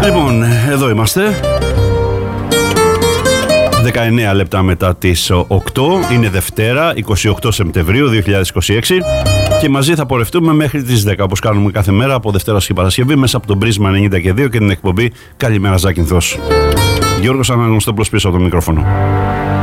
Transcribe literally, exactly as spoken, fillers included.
Λοιπόν, εδώ είμαστε. δεκαεννέα λεπτά μετά τις οκτώ. Είναι Δευτέρα, εικοστή όγδοη Σεπτεμβρίου δύο χιλιάδες είκοσι έξι. Και μαζί θα πορευτούμε μέχρι τις δέκα, όπως κάνουμε κάθε μέρα από Δευτέρα και Παρασκευή, μέσα από τον Πρίσμα ενενήντα και δύο και την εκπομπή Καλημέρα Ζάκυνθος. Γιώργος Αναγνωστόπουλος πίσω από το μικρόφωνο.